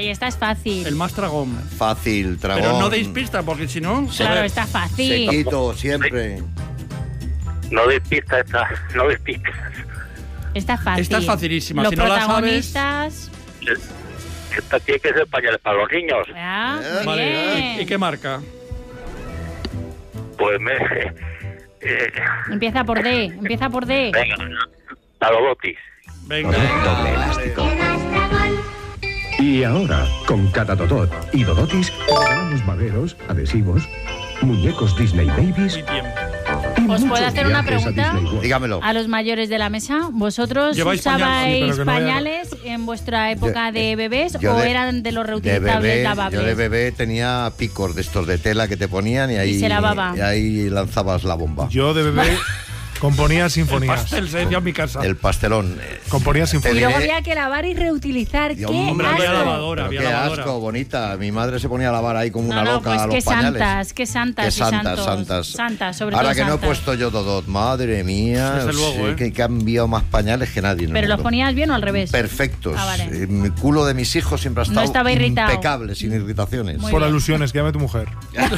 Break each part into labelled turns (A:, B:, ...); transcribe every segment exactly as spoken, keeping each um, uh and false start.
A: esta es fácil.
B: El más tragón.
C: Fácil, tragón.
B: Pero no deis pista, porque si no...
A: Claro, está fácil.
C: Sequito, siempre.
D: No deis pista, esta, no deis pista.
A: Está fácil.
B: Esta es facilísima.
A: Los
B: Si no la sabes...
A: protagonistas...
D: Esta tiene que ser pañales para los niños.
A: Ah,
C: Eh,
A: muy
B: Vale,
A: bien.
B: ¿y, y qué marca?
D: Pues me... Eh,
A: Empieza por D, empieza por D.
D: venga, a los botis.
B: Venga.
E: Doble elástico. Y ahora, con Catatotot y Dodotis, regalamos baberos, adhesivos, muñecos Disney Babies
B: Muy bien.
E: y
A: ¿Os puedo
E: muchos
A: hacer una
E: viajes a
A: pregunta?
E: Disney World.
C: Dígamelo.
A: A los mayores de la mesa, ¿vosotros
B: ¿Lleváis
A: usabais
B: pañales?
F: Sí, pero que no haya-
A: pañales en vuestra época
C: Yo-
A: de bebés
C: yo
A: o
C: de-
A: eran de los
C: De
A: reutilizables
C: bebé,
A: lavables?
C: yo de bebé tenía picos de estos de tela que te ponían y ahí,
A: se lavaba.
C: y ahí lanzabas la bomba.
F: Yo de bebé componía
B: El
F: sinfonías.
B: pastel se decía en mi casa.
C: El pastelón. eh,
F: Componía
A: Y
F: sinfonías.
A: luego
C: diré-
A: había que lavar y reutilizar.
C: Dios,
A: ¡Qué
C: hombre,
B: había
A: asco!
B: lavadora,
C: Pero
B: había
C: qué
B: lavadora.
C: asco, bonita. Mi madre se ponía a lavar ahí como una
A: No, no,
C: loca
A: pues
C: a los
A: qué
C: pañales.
A: santas, qué santas
C: Qué
A: y
C: santas,
A: santos.
C: santas.
A: Santas, sobre
C: Ahora
A: todo
C: que no he
A: santas.
C: puesto yo Dodot, madre mía,
B: Desde luego,
C: sí,
B: ¿eh?
C: que he cambiado más pañales que nadie en el
A: ¿Pero los
C: mundo.
A: ponías bien o al revés?
C: Perfectos.
A: Ah, vale.
C: Eh, Mi culo de mis hijos siempre ha
A: No
C: estado
A: estaba irritado.
C: impecable, sin irritaciones.
A: Muy
F: Por
A: bien.
F: alusiones, que llame tu mujer.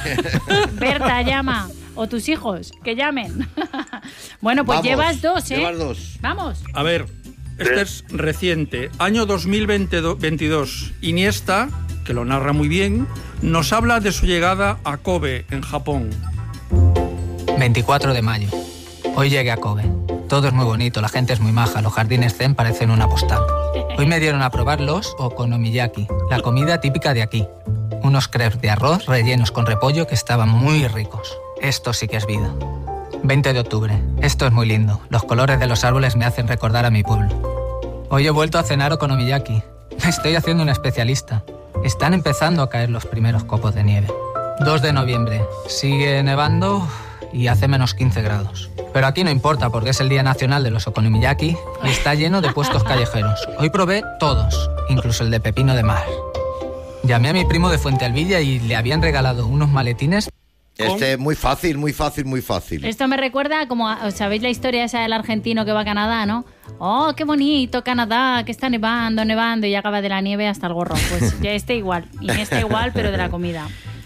A: Berta, llama. O tus hijos, que llamen. Bueno, pues
C: Vamos,
A: llevas dos, ¿eh?
C: llevas dos.
A: Vamos.
B: A ver, este es reciente. Año dos mil veintidós. Iniesta, que lo narra muy bien, nos habla de su llegada a Kobe, en Japón.
G: veinticuatro de mayo. Hoy llegué a Kobe. Todo es muy bonito, la gente es muy maja, los jardines zen parecen una postal. Hoy me dieron a probar los okonomiyaki, la comida típica de aquí. Unos crepes de arroz rellenos con repollo que estaban muy ricos. Esto sí que es vida. veinte de octubre. Esto es muy lindo. Los colores de los árboles me hacen recordar a mi pueblo. Hoy he vuelto a cenar okonomiyaki. Me estoy haciendo un especialista. Están empezando a caer los primeros copos de nieve. dos de noviembre. Sigue nevando y hace menos quince grados. Pero aquí no importa porque es el Día Nacional de los Okonomiyaki y está lleno de puestos callejeros. Hoy probé todos, incluso el de pepino de mar. Llamé a mi primo de Fuente Alvilla y le habían regalado unos maletines.
C: Este es muy fácil, muy fácil, muy fácil.
A: Esto me recuerda como, a- ¿sabéis la historia esa del argentino que va a Canadá, no? Oh, qué bonito Canadá, que está nevando, nevando y acaba de la nieve hasta el gorro. Pues ya este igual, y este igual, pero de la comida.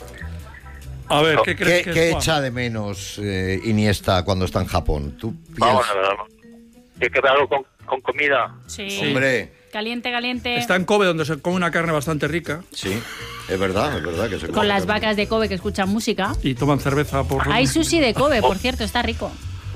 B: A ver, ¿qué
C: ¿Qué,
B: crees que
C: qué
B: es, Juan?
C: echa de menos eh, Iniesta cuando está en Japón? ¿Tú
D: Vamos
C: piensas?
D: a ver. Hay que verlo con, con comida.
A: Sí.
C: Hombre,
A: Caliente, caliente.
B: Está en Kobe, donde se come una carne bastante rica
C: sí, es verdad, es verdad que se
A: Con
C: come
A: las
C: carne.
A: vacas de Kobe que escuchan música.
B: y toman cerveza por...
A: Hay sushi de Kobe, por cierto, está rico.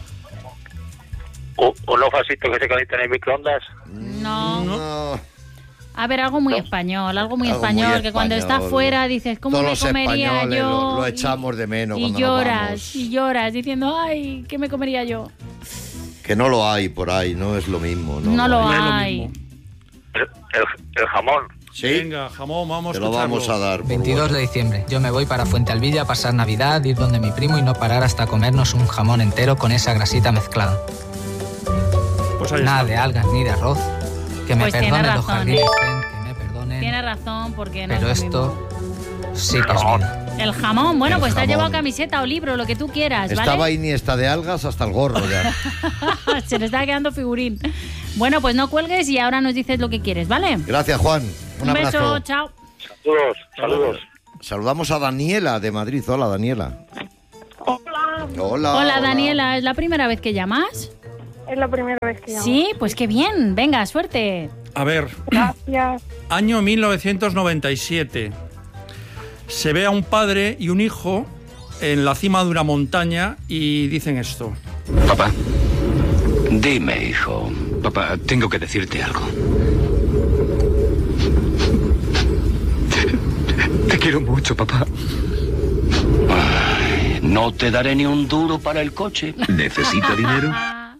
D: O, o no fascito que se calienten en microondas.
A: No.
C: No,
A: A ver, algo muy español, algo muy
C: Algo muy
A: español, que cuando está
C: español.
A: fuera dices, ¿cómo
C: Todos
A: me
C: los
A: comería
C: españoles
A: yo?
C: lo- lo
A: Y-
C: echamos de menos
A: Y
C: cuando nos
A: lloras,
C: vamos.
A: y lloras, diciendo, ay, ¿qué me comería yo?
C: que no lo hay por ahí, no es lo mismo. No,
A: No lo
B: no es lo
A: hay.
B: mismo.
D: El, el, el jamón.
C: Sí,
B: Venga, jamón, vamos
C: te
B: a
C: lo
B: escucharlo.
C: vamos a dar. por
G: veintidós
C: bueno.
G: de diciembre. Yo me voy para Fuente Alvilla a pasar Navidad, ir donde mi primo y no parar hasta comernos un jamón entero con esa grasita mezclada.
B: Pues ahí
G: Nada
B: está.
G: de algas ni de arroz. Que me
A: Pues tiene
G: perdonen los
A: razón.
G: jardines zen, que me perdonen.
A: Tiene razón, porque no
G: Pero
A: es lo
G: esto sí que es vida.
A: mismo. El jamón, bueno,
C: El
A: pues te has
C: jamón.
A: llevado camiseta o libro, lo que tú quieras, ¿vale?
C: Estaba Iniesta de algas hasta el gorro ya.
A: Se le está quedando figurín. Bueno, pues no cuelgues y ahora nos dices lo que quieres, ¿vale?
C: Gracias, Juan. Un,
A: Un
C: abrazo.
A: beso, chao.
D: Saludos, saludos.
C: Saludamos a Daniela de Madrid. Hola, Daniela.
H: Hola,
C: Hola.
A: Hola, Daniela, ¿es la primera vez que llamas?
H: es la primera vez que llamo.
A: Sí, pues qué bien, venga, suerte.
B: A ver,
H: Gracias.
B: año mil novecientos noventa y siete. Se ve a un padre y un hijo en la cima de una montaña y dicen esto.
I: Papá. Dime, hijo. Papá, tengo que decirte algo. Te, te quiero mucho, papá. Ay, no te daré ni un duro para el coche.
E: ¿Necesita dinero?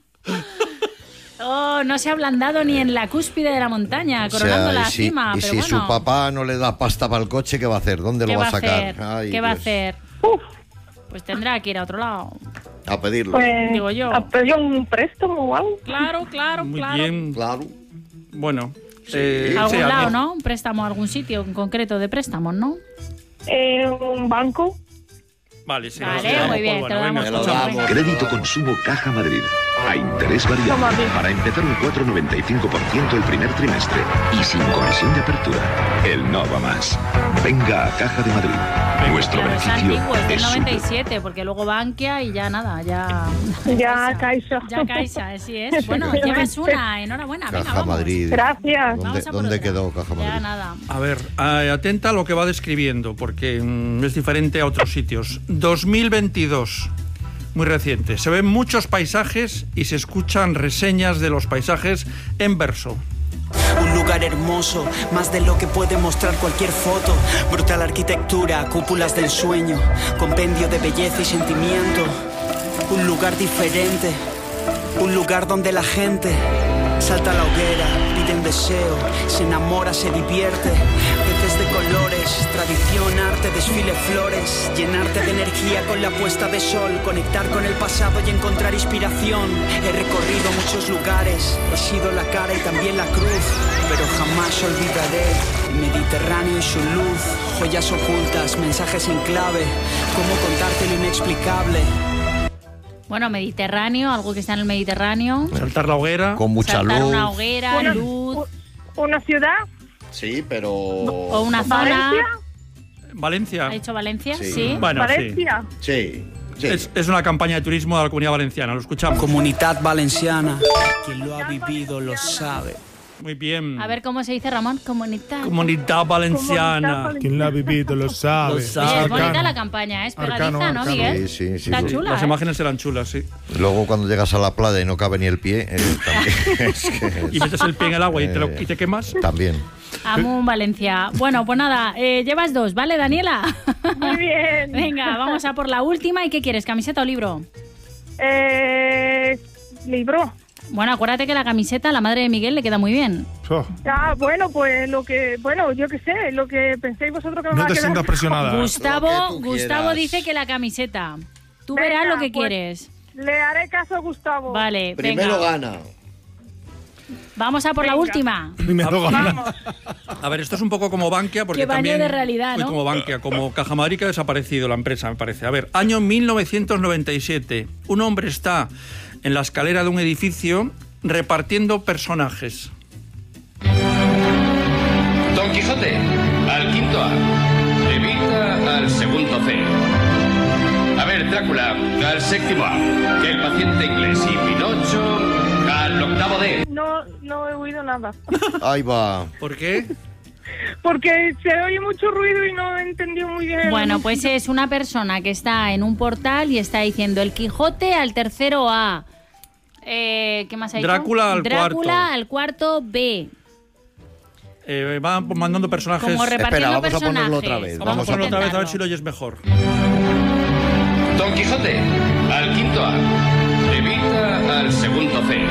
A: Oh, no se ha ablandado ni en la cúspide de la montaña,
C: O sea,
A: coronando
C: y
A: la
C: si,
A: cima.
C: y
A: pero
C: si
A: bueno,
C: su papá no le da pasta para el coche, ¿qué va a hacer? ¿Dónde
A: ¿qué
C: lo va a
A: a
C: sacar?
A: hacer?
C: Ay,
A: ¿Qué va a
C: Dios.
A: hacer? Pues tendrá que ir a otro lado.
C: A pedirlo.
H: Pues,
A: Digo yo.
H: ¿a pedir un préstamo o algo?
A: Claro, claro,
B: Muy
A: claro.
B: bien.
C: Claro.
B: Bueno. eh,
A: A algún
B: sí,
A: lado,
B: alguien-
A: ¿no? Un préstamo a algún sitio en concreto de préstamos, ¿no?
H: Eh, un banco.
B: Vale, sí.
A: Vale,
B: nos quedamos
A: muy
B: por
A: bien,
B: bueno.
A: te lo
B: Venga,
A: damos
C: por
B: escuchamos.
C: bueno.
E: Crédito Consumo Caja Madrid. A interés variable.
H: Toma, bien.
E: Para empezar un cuatro coma noventa y cinco por ciento el primer trimestre. Y sin comisión de apertura. El no va más. Venga a Caja de Madrid. Nuestro
A: Claro, es
E: beneficio
A: antiguo, es del
E: es
A: noventa y
E: súper.
A: siete, porque luego Bankia y ya nada, ya...
H: Ya, Caixa.
A: Ya Caixa, así es. Bueno, llevas una, enhorabuena. Venga,
C: Caja
A: vamos.
C: Madrid.
H: Gracias.
C: ¿Dónde,
A: Vamos a por
C: dónde
A: otra.
C: quedó Caja Madrid?
A: Ya nada.
B: A ver, eh, atenta a lo que va describiendo, porque mm, es diferente a otros sitios. dos mil veintidós, muy reciente. Se ven muchos paisajes y se escuchan reseñas de los paisajes en verso.
J: Un lugar hermoso, más de lo que puede mostrar cualquier foto. Brutal arquitectura, cúpulas del sueño, compendio de belleza y sentimiento. Un lugar diferente, un lugar donde la gente salta a la hoguera, pide un deseo, se enamora, se divierte. Peces de colores, tradición, arte, desfile, flores. Llenarte de energía con la puesta de sol, conectar con el pasado y encontrar inspiración. He recorrido muchos lugares, he sido la cara y también la cruz, pero jamás olvidaré el Mediterráneo y su luz. Joyas ocultas, mensajes en clave, cómo contarte lo inexplicable.
A: Bueno, Mediterráneo, algo que está en el Mediterráneo.
B: Saltar la hoguera.
C: Con mucha
A: Saltar
C: luz.
A: una hoguera,
H: Una,
A: luz.
H: una ciudad.
C: Sí, pero...
A: O una zona.
H: Valencia.
B: Valencia.
A: ¿Ha dicho Valencia?
C: Sí.
A: Sí.
B: Bueno, sí.
H: Valencia.
C: Sí, sí.
B: Es, es una campaña de turismo de la Comunidad Valenciana, lo escuchamos.
J: Comunidad valenciana, quien lo ha vivido lo sabe.
B: Muy bien.
A: A ver cómo se dice, Ramón. Comunidad.
B: Comunidad Valenciana.
F: Quien la ha vivido lo sabe.
B: Lo sabe.
A: Oye, es
F: Arcano.
A: bonita la campaña, ¿eh? Es pegadiza,
F: Arcano,
A: ¿no,
F: arcano.
A: Miguel?
C: Sí, sí, sí,
A: Está
C: sí.
A: chula,
B: Las
A: ¿eh?
B: imágenes eran chulas, sí.
C: Luego cuando llegas a la playa y no cabe ni el pie, eh, también, es que es-
B: Y metes el pie en el agua y te, lo, y te quemas.
C: también.
A: Amo Valencia. Bueno, pues nada, eh, llevas dos, ¿vale, Daniela?
H: Muy bien.
A: Venga, vamos a por la última. ¿Y qué quieres, camiseta o libro?
H: Eh, libro.
A: Bueno, acuérdate que la camiseta a la madre de Miguel le queda muy bien.
F: Oh,
H: Ah, bueno, pues lo que, bueno, yo qué sé, lo que penséis vosotros que me
F: no
H: va a
F: te
H: quedar.
F: sientas presionada.
A: Gustavo,
C: Lo que tú
A: Gustavo
C: quieras.
A: dice que la camiseta. Tú
H: Venga,
A: verás lo que
H: pues,
A: quieres.
H: Le haré caso a Gustavo.
A: Vale,
C: Primero
A: venga.
C: gana.
A: Vamos a por la
H: Venga.
A: última.
F: Primero gana.
H: Vamos.
B: A ver, esto es un poco como Bankia, porque
A: Qué baño
B: también...
A: de realidad,
B: Uy,
A: ¿no?
B: como Bankia, como Caja Madrid, que ha desaparecido la empresa, me parece. A ver, año mil novecientos noventa y siete. Un hombre está en la escalera de un edificio repartiendo personajes.
I: Don Quijote, al quinto A. Evita, al segundo C. A ver, Drácula, al séptimo A. Que el paciente inglés y Pinocho, al octavo D.
H: No, no he oído nada.
C: Ahí va.
B: ¿Por qué?
H: Porque se oye mucho ruido y no he entendido muy bien.
A: Bueno, pues es una persona que está en un portal y está diciendo el Quijote al tercero A. Eh, ¿Qué más ha dicho?
B: Drácula al
A: Drácula
B: cuarto.
A: al cuarto B.
B: Eh, va mandando personajes.
A: Como repartiendo
C: Espera, vamos a ponerlo
A: personajes.
C: otra vez.
B: Vamos,
C: Vamos
B: a
C: a
B: ponerlo otra vez a ver
A: intentarlo.
B: si lo oyes mejor.
I: Don Quijote, al quinto A. Evita, al segundo C.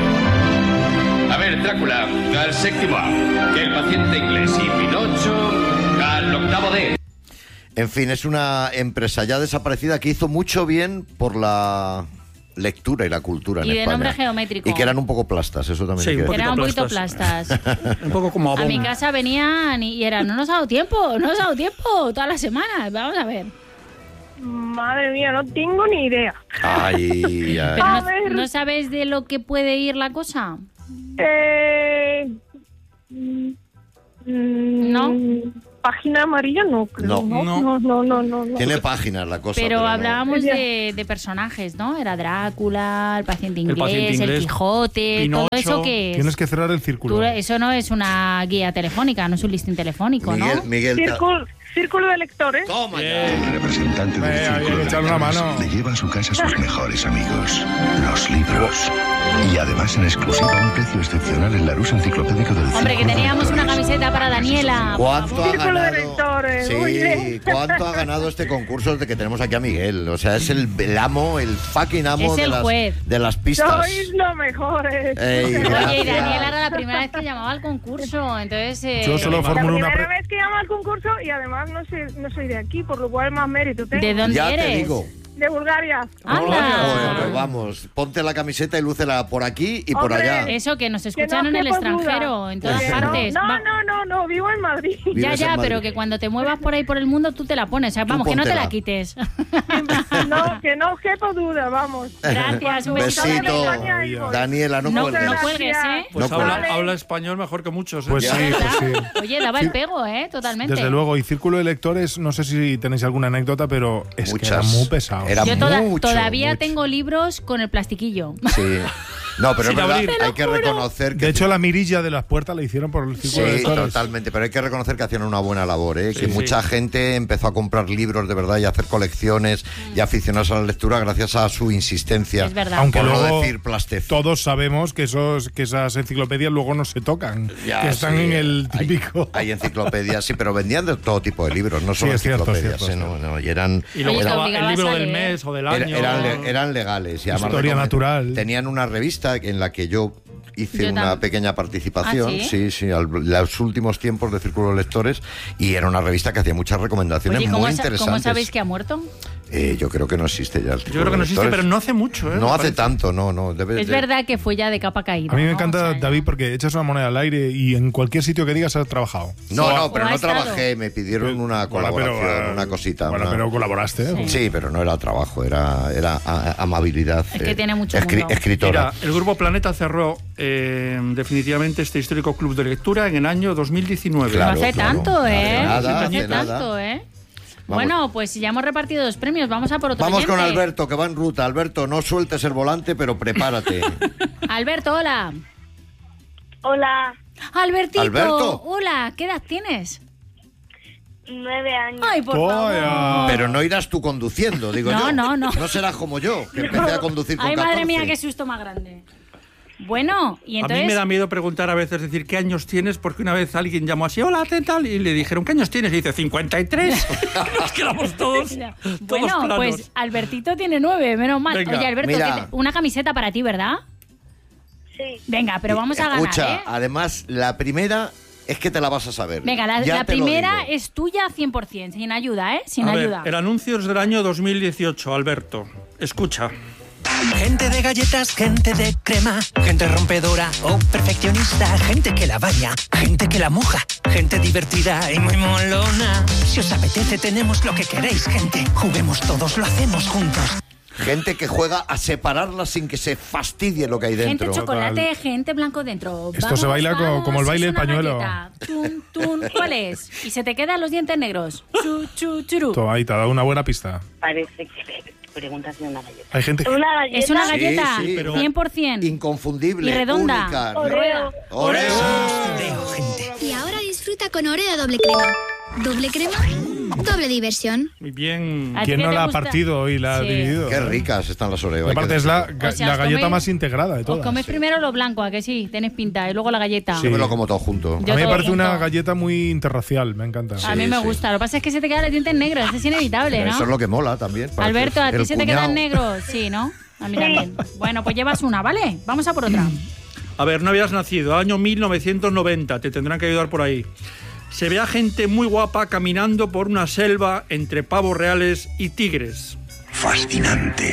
I: A ver, Drácula, al séptimo A. Que el paciente inglés y Pinocho, al octavo D.
C: En fin, es una empresa ya desaparecida que hizo mucho bien por la lectura y la cultura en
A: Y de
C: España.
A: nombre geométrico.
C: Y que eran un poco plastas, eso también
B: Sí,
C: hay que
B: un
C: decir.
A: Eran un poquito
B: plastas.
A: plastas.
B: Un poco como
A: A
B: Avon.
A: mi casa venían y eran, no nos ha dado tiempo, no nos ha dado tiempo, todas las semanas. Vamos a ver.
H: Madre mía, no tengo ni idea.
C: Ay, ay.
A: Pero
H: A
A: no,
H: ver.
A: ¿no sabes de lo que puede ir la cosa?
H: Eh, mm, mm,
A: ¿No?
H: Página amarilla no creo.
C: No.
H: No, no, no, no. no, no.
C: Tiene páginas la cosa.
A: Pero
C: no.
A: hablábamos
H: Ya.
A: de, de personajes, ¿no? Era Drácula, el paciente
B: El
A: inglés, el,
B: paciente inglés,
A: Quijote,
B: Pinocho.
A: todo eso que es.
F: Tienes que cerrar el círculo.
A: Tú- eso no es una guía telefónica, no es un listín telefónico,
C: Miguel,
A: ¿no?
C: Miguel. ta-
H: Círculo, círculo de lectores.
C: Toma
B: Bien.
E: El representante del
F: Eh, había
E: círculo
F: que
E: de
F: echarle una
E: lectores
F: mano.
E: le lleva a su casa sus mejores amigos, los libros. Y además en exclusiva un precio excepcional en Larousse enciclopédico del
A: Hombre, que
E: Círculo de
A: teníamos una
E: Lectores.
A: camiseta para Daniela. por
C: ¿Cuánto
A: favor.
C: ha
H: Círculo de
C: ganado?
H: lectores, muy bien.
C: Sí, ¿cuánto ha ganado este concurso de que tenemos aquí a Miguel? O sea, es el, el amo, el fucking amo
A: Es
C: de
A: el
C: las,
A: juez.
C: de las pistas.
H: Sois los mejores.
C: Ey,
A: Oye, y
C: gracias.
A: Daniela era la primera vez que llamaba al concurso, entonces... eh,
F: Yo solo
H: La
F: formulo una
H: primera
F: pre-
H: vez que llamo al concurso y además no soy, no soy de aquí, por lo cual más mérito tengo.
A: ¿De dónde
C: Ya te
A: eres?
C: digo.
H: de Bulgaria.
A: ¡Anda!
C: Bueno, pues vamos, ponte la camiseta y lúcela por aquí y por
H: Hombre,
C: allá.
A: Eso, que nos
H: Que
A: escuchan
H: no
A: en el
H: quepa
A: extranjero,
H: duda.
A: en todas
C: Que no,
A: partes.
H: No,
A: Va-
H: no, no, no, vivo en Madrid.
A: Ya,
C: Vives
A: ya,
C: en
A: pero
C: Madrid.
A: que cuando te muevas por ahí por el mundo tú te la pones. O sea, vamos, que no te
C: póntela.
A: la quites.
H: No, que no quepa duda, vamos.
A: Gracias, un besito.
C: Besito,
H: España y voy.
C: Daniela, no,
A: No,
C: cuelgues.
A: no cuelgues, ¿eh?
B: Pues
C: No
B: habla,
H: cuelgues.
B: habla español mejor que muchos. ¿eh?
F: Pues
C: Ya.
F: sí, pues sí.
A: Oye, daba el pego, ¿eh? Totalmente.
F: Desde luego, y Círculo de Lectores, no sé si tenéis alguna anécdota, pero es
C: Muchas.
F: que era muy pesado.
C: Era
A: Yo toda-
C: mucho,
A: todavía
C: mucho.
A: tengo libros con el plastiquillo.
C: Sí. No, pero es
B: Sin
C: verdad,
B: abrir.
C: hay que reconocer que...
F: De hecho, la mirilla de las puertas la hicieron por el Círculo de
C: Sí,
F: Lectores.
C: totalmente, pero hay que reconocer que hacían una buena labor, ¿eh?
B: Sí,
C: que
B: sí.
C: mucha gente empezó a comprar libros de verdad y a hacer colecciones y aficionarse a la lectura gracias a su insistencia.
A: Es verdad.
F: Aunque
C: por no
F: luego
C: decir plastez.
F: todos sabemos que esos que esas enciclopedias luego no se tocan,
C: Ya,
F: que están
C: sí,
F: en el
C: hay-
F: típico.
C: Hay, enciclopedias, sí, pero vendían de todo tipo de libros, no solo
F: es cierto,
C: enciclopedias,
F: cierto,
C: ¿eh?
F: cierto.
C: No, no, y eran,
B: Y luego
A: Oye, te
B: estaba el
A: obligabas
B: libro
A: a
B: del
A: leer.
B: mes o del
C: era-
B: año.
C: eran, le- eran legales. Y además
F: Historia
C: recomen-
F: natural.
C: Tenían una revista en la que yo hice
A: Yo
C: una
A: tam-
C: pequeña participación,
A: ¿Ah, sí?
C: sí, sí, al- los últimos tiempos de Círculo de Lectores, y era una revista que hacía muchas recomendaciones
A: Oye, ¿cómo,
C: muy
A: sa-
C: interesantes.
A: ¿cómo sabéis que ha muerto?
C: Eh, yo creo que no existe ya el
B: Yo
C: Círculo
B: creo que no
C: de
B: existe,
C: Lectores.
B: pero no hace mucho. ¿eh?
C: No
B: Me
C: hace
B: parece.
C: tanto, no, no. Debe
A: Es
C: de-
A: verdad que fue ya de capa caída.
F: A mí me
A: ¿no?
F: encanta,
A: O sea, ya-
F: David, porque echas una moneda al aire y en cualquier sitio que digas has trabajado.
C: No,
A: Sí.
C: no, pero
A: ¿O ha
C: no
A: estado?
C: trabajé, me pidieron una
F: Bueno,
C: colaboración,
F: pero, eh,
C: una cosita.
F: Bueno,
C: una-
F: pero colaboraste. ¿eh?
C: Sí, pero no era trabajo, era, era a- a- amabilidad.
A: Es que
C: eh,
A: tiene mucho
C: escri-
A: mundo.
C: Escritora.
B: Mira, el Grupo Planeta cerró eh, definitivamente este histórico club de lectura en el año dos mil diecinueve.
C: Claro,
A: no hace
C: claro.
A: tanto, ¿eh?
C: Hace nada,
A: no hace
C: hace nada.
A: tanto, ¿eh?
C: Vamos.
A: Bueno, pues ya hemos repartido dos premios. Vamos a por otro
C: Vamos con
A: oyente.
C: Alberto, que va en ruta. Alberto, no sueltes el volante, pero prepárate.
A: Alberto, hola.
K: Hola,
A: Albertito,
C: Alberto.
A: hola. ¿Qué edad tienes?
K: nueve años.
A: Ay, por
F: Todavía.
A: favor.
C: Pero no irás tú conduciendo, digo
A: No,
C: yo.
A: no, no.
C: No serás como yo, que empecé a conducir con
A: Ay, madre
C: catorce.
A: mía, qué susto más grande. Bueno, y entonces...
B: A mí me da miedo preguntar a veces, decir, ¿qué años tienes? Porque una vez alguien llamó así, hola, ¿qué tal? Y le dijeron, ¿qué años tienes? Y dice, cincuenta y tres. Nos quedamos todos, todos
A: Bueno,
B: planos.
A: pues Albertito tiene nueve, menos mal.
B: Venga,
A: Oye, Alberto,
C: mira.
A: ¿qué te- una camiseta para ti, ¿verdad?
K: Sí.
A: Venga, pero vamos a
C: Escucha,
A: ganar, ¿eh?
C: además, la primera es que te la vas a saber.
A: Venga, la,
C: Ya
A: la
C: te lo
A: primera
C: digo.
A: es tuya cien por ciento, sin ayuda, ¿eh? Sin
B: A ver,
A: ayuda.
B: el anuncio es del año dos mil dieciocho, Alberto. Escucha.
L: Gente de galletas, gente de crema, gente rompedora o perfeccionista, gente que la baña, gente que la moja, gente divertida y muy molona. Si os apetece tenemos lo que queréis, gente. Juguemos todos, lo hacemos juntos.
C: Gente que juega a separarlas sin que se fastidie lo que hay
A: Gente
C: dentro.
A: chocolate, gente blanco dentro.
F: Esto se baila co-
A: vamos,
F: como el baile
A: es
F: del
A: una
F: pañuelo.
A: galleta. Tun, tun. ¿Cuál es? Y se te quedan los dientes negros. Chu, chu, churu.
F: Todo ahí te ha dado una buena pista.
K: Parece que preguntas de una galleta.
F: Hay gente que...
K: Una galleta.
A: Es una
C: Sí,
A: galleta,
C: sí, pero-
A: cien por ciento.
C: Inconfundible,
A: Y redonda.
C: única.
K: Oreo.
C: Oreo.
L: Oreo, gente.
M: Y ahora disfruta con Oreo doble crema. Doble crema, doble diversión.
B: Muy bien.
A: ¿A ti
F: ¿Quién
A: qué
F: no
A: te
F: la ha
A: gusta?
F: partido y la ha
A: Sí.
F: dividido?
C: Qué ricas están las Oreo. hay que
F: Aparte es la,
C: decirlo.
F: ga-
A: O sea,
F: la
A: os
F: galleta
A: coméis-
F: más integrada de
A: Os
F: todas.
A: coméis primero lo blanco, ¿a que sí? Tenéis pinta. Y luego la galleta.
F: Sí.
C: Yo me lo como todo junto.
A: Yo
F: A mí me
A: todo
F: parece una
A: junto.
F: galleta muy interracial, me encanta.
A: A mí me
C: sí.
A: gusta. Lo que pasa es que se te quedan los dientes negros. Eso es inevitable, ¿no?
C: Eso es lo que mola también. parece
A: Alberto, ¿a ti
C: el
A: se te
C: cuñado.
A: quedan negros? Sí, ¿no? A mí también. Bueno, pues llevas una, ¿vale? Vamos a por otra.
B: A ver, no habías nacido, año mil novecientos noventa, te tendrán que ayudar por ahí. Se ve a gente muy guapa caminando por una selva entre pavos reales y tigres.
E: Fascinante.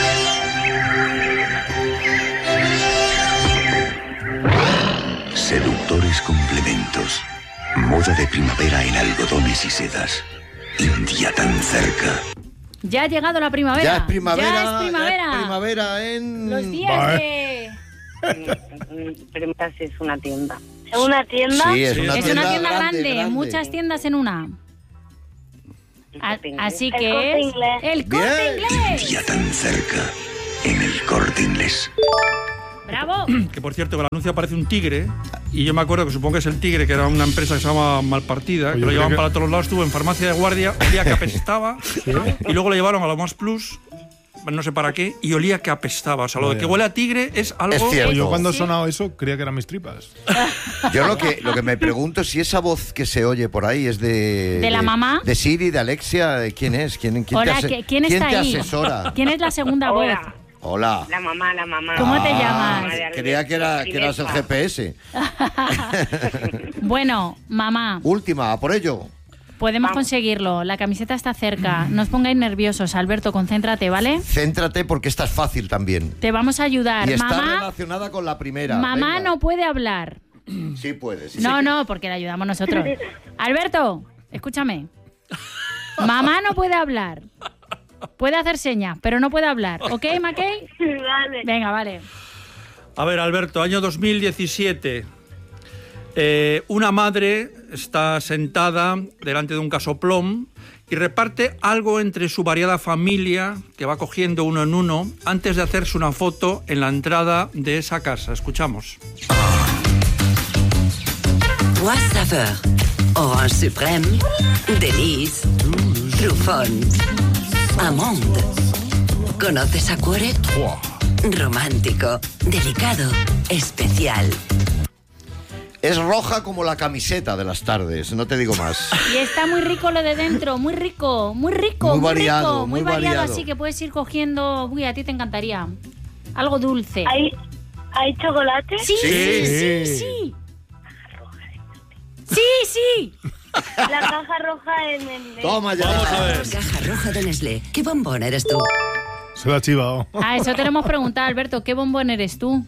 E: Seductores complementos. Moda de primavera en algodones y sedas. India tan cerca.
A: Ya ha llegado la primavera.
C: Ya es primavera.
A: Ya es primavera.
C: ya es primavera en...
A: Los días
F: Vale.
A: de...
K: Preguntas si es una tienda. ¿Es una tienda?
C: Sí, es
B: Sí,
C: una
A: Es
C: tienda,
A: una tienda grande,
C: grande.
A: muchas tiendas en una. A- así
K: El
A: que
K: Corte
A: es
K: Inglés.
A: el Corte
C: Bien.
A: Inglés.
E: India tan cerca. En el Corte Inglés.
A: Bravo.
B: Que por cierto, que el anuncio aparece un tigre. Y yo me acuerdo que supongo que es el tigre, que era una empresa que se llama Malpartida,
F: Oye,
B: que lo
F: yo
B: llevaban
F: creo que-
B: para todos lados. Estuvo en farmacia de guardia, olía que apestaba. Y luego le llevaron a lo más plus, no sé para qué, y olía que apestaba. O sea, lo de
F: Vaya.
B: que huele a tigre es algo.
C: Es cierto.
F: Yo cuando he
A: Sí.
F: sonado eso creía que eran mis tripas.
C: Yo lo que, lo que me pregunto es si esa voz que se oye por ahí es de...
A: ¿De la mamá?
C: De Siri, de Alexia, ¿de quién es? ¿Quién, quién
A: Hola,
C: te, ase-
A: ¿qui- ¿quién está
C: te
A: ahí?
C: asesora?
A: ¿Quién es la segunda voz?
K: Hola.
C: Hola.
K: La mamá, la mamá.
A: ¿Cómo te
C: Ah,
A: llamas?
C: Creía que, era, que eras el G P S.
A: Bueno, mamá.
C: Última, a por ello.
A: Podemos
K: Vamos.
A: conseguirlo. La camiseta está cerca. No os pongáis nerviosos. Alberto, concéntrate, ¿vale?
C: Céntrate porque esta es fácil también.
A: Te vamos a ayudar.
C: Y está
A: Mamá,
C: relacionada con la primera.
A: mamá
C: Venga.
A: no puede hablar.
C: Sí puede. Sí,
A: No,
C: sí.
A: no, porque le ayudamos nosotros. Alberto, escúchame. Mamá no puede hablar. Puede hacer señas, pero no puede hablar. ¿Ok, Mackey?
K: Vale.
A: Venga, vale.
B: A ver, Alberto, año dos mil diecisiete. Eh, una madre está sentada delante de un casoplón y reparte algo entre su variada familia, que va cogiendo uno en uno, antes de hacerse una foto en la entrada de esa casa. Escuchamos.
N: Trois saveurs. Orange suprême, délice, truffón, amande. ¿Conoces Aquaret? Romántico, delicado, especial.
C: Es roja como la camiseta de las tardes, no te digo más.
A: Y está muy rico lo de dentro, muy rico, muy rico,
C: Muy
A: muy,
C: variado,
A: rico, muy,
C: muy
A: variado,
C: variado.
A: así que puedes ir cogiendo. Uy, a ti te encantaría. Algo dulce.
K: ¿Hay, ¿Hay chocolate?
A: Sí, sí, sí,
C: Sí.
A: sí. Sí, sí.
K: La caja roja en el...
C: Toma ya.
B: Vamos a ver.
N: Caja roja de Nestlé. ¿Qué bombón eres tú?
F: Se lo ha chivado.
A: A eso te lo hemos preguntado, Alberto. ¿Qué bombón eres tú?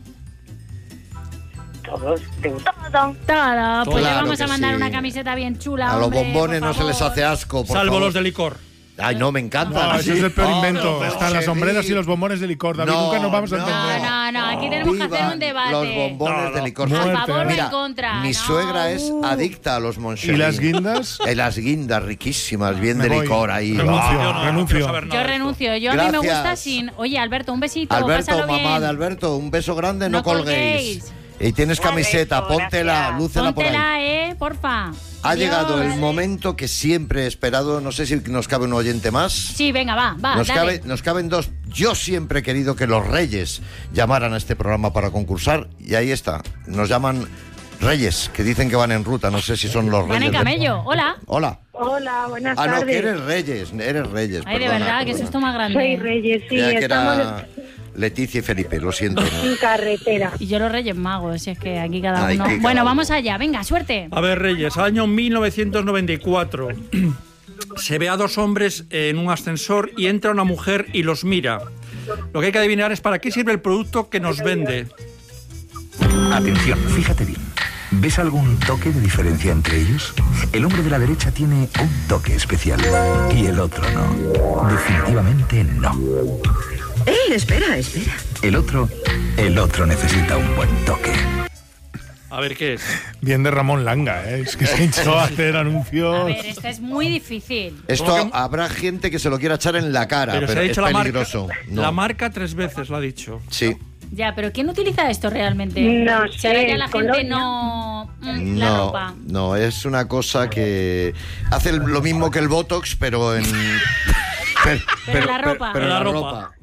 K: Todos. Todo.
A: Todo. Pues
C: Claro
A: le vamos
C: que
A: a mandar
C: sí.
A: una camiseta bien chula.
C: A los
A: hombre,
C: bombones
A: por
C: no se les
A: favor.
C: hace asco, por
B: Salvo
C: favor.
B: los de licor.
C: Ay, no, me encanta.
F: No, ese es el peor
C: Oh,
F: invento.
C: no,
F: Están las
C: sí.
F: sombreras y los bombones de licor. David,
C: No,
F: nunca nos vamos a
C: no.
F: entender.
A: No, no, no. Aquí tenemos que hacer
C: Vivan
A: un debate.
C: los bombones
F: No, no.
C: de licor.
F: Muerte.
A: A favor o
C: Mira,
A: en contra.
C: mi
A: No.
C: suegra es adicta a los Moncherie.
F: ¿Y las guindas?
C: Eh, las guindas riquísimas, bien
F: Me
C: de
F: voy.
C: licor ahí.
F: Renuncio,
C: Ah.
B: Yo no, no
F: renuncio.
B: quiero saber nada
A: Yo
B: de esto.
A: renuncio. Yo a mí me
C: Gracias.
A: gusta sin... Oye, Alberto, un besito.
C: Alberto,
A: pásalo
C: mamá
A: bien.
C: de Alberto, un beso grande, no,
A: No
C: colguéis.
A: colguéis.
C: Y tienes
K: Un
C: camiseta,
K: beso,
C: póntela,
K: gracias.
C: lúcela por ahí.
A: Póntela, eh, porfa.
C: Ha
A: Adiós.
C: llegado el momento que siempre he esperado. No sé si nos cabe un oyente más.
A: Sí, venga, va, va,
C: Nos,
A: dale.
C: cabe- nos caben dos. Yo siempre he querido que los Reyes llamaran a este programa para concursar y ahí está. Nos llaman Reyes, que dicen que van en ruta. No sé si son los
A: Van
C: Reyes.
A: en
C: de-
A: camello. Hola.
C: Hola.
K: Hola, buenas
C: Ah, no,
K: tardes.
C: que eres Reyes. Eres Reyes.
A: Ay, de
C: perdona,
A: verdad, que
C: perdona.
A: susto más grande.
K: Soy Reyes, sí,
C: Creía que
K: estamos
C: era Leticia y Felipe, lo siento. ¿no?
K: en carretera.
A: Y yo los Reyes Magos, si es que aquí cada
C: Ay,
A: uno...
C: que cada
A: Bueno,
C: uno.
A: vamos allá, venga, suerte.
B: A ver, Reyes, año mil novecientos noventa y cuatro. Se ve a dos hombres en un ascensor y entra una mujer y los mira. Lo que hay que adivinar es para qué sirve el producto que nos vende.
O: Atención, fíjate bien. ¿Ves algún toque de diferencia entre ellos? El hombre de la derecha tiene un toque especial y el otro no. Definitivamente no.
N: ¡Ey, espera, espera!
O: El otro, el otro necesita un buen toque.
B: A ver qué es.
F: Bien de Ramón Langa, ¿eh? Es que se hinchó a hacer
A: A
F: anuncios.
A: ver, esta es muy difícil.
C: Esto habrá gente que se lo quiera echar en la cara,
B: Pero,
C: pero,
B: se ha
C: es
B: dicho la marca,
C: peligroso. No.
B: la marca tres veces, lo ha dicho.
C: Sí.
A: Ya, pero ¿quién utiliza esto realmente?
K: No
A: Si ahora
K: sé,
A: ya la
K: colonia.
A: gente no... mm, la
C: No,
A: ropa.
C: no, es una cosa que hace el- lo mismo que el Botox, pero en... pero,
A: Pero la ropa.
C: pero en
B: La
C: la
B: ropa.
C: ropa.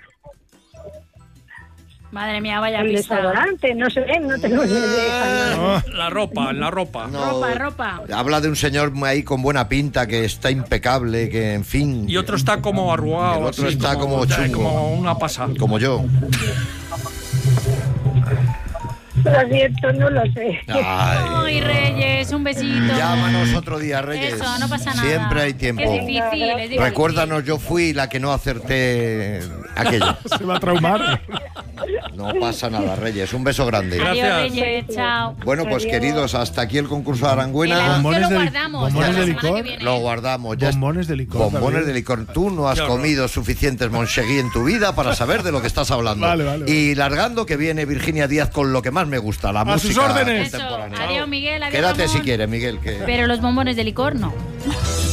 A: Madre mía, vaya
K: El
A: pista.
K: desodorante, no sé, no tengo ni idea.
F: Ah,
B: La ropa, en la ropa.
C: No,
A: Ropa, ropa.
C: habla de un señor ahí con buena pinta, que está impecable, que en fin...
B: Y otro está como arrugado.
C: El otro
B: así,
C: está como
B: ya,
C: chungo.
B: como una pasa.
C: Como yo.
K: Lo siento, no lo sé.
C: Ay,
A: Ay, Reyes, un besito.
C: llámanos otro día, Reyes.
A: Eso, no pasa nada.
C: Siempre hay tiempo.
A: Es difícil, es difícil.
C: Recuérdanos, yo fui la que no acerté aquello.
F: se va a traumar.
C: No pasa nada, Reyes. Un beso grande.
A: Adiós,
B: Gracias.
A: Reyes, chao.
C: Bueno, pues queridos, hasta aquí el concurso de
A: El
C: Arangüena.
A: anuncio
F: Bombones
A: lo
F: de li-
A: guardamos.
F: bombones
A: para
F: de
A: la semana
F: licor.
A: que viene.
C: Lo guardamos. Ya
F: Bombones de licor.
C: Bombones
F: David.
C: de licor. Tú no has
B: Qué horror.
C: comido suficientes Moncherie en tu vida para saber de lo que estás hablando.
F: Vale, vale, vale.
C: Y largando que viene Virginia Díaz con lo que más me gusta, la
F: A sus
C: música
F: órdenes.
A: Eso.
C: contemporánea.
A: Adiós, Miguel. Adiós,
C: Quédate
A: Ramón.
C: si quieres, Miguel. Que...
A: Pero los bombones de licor no.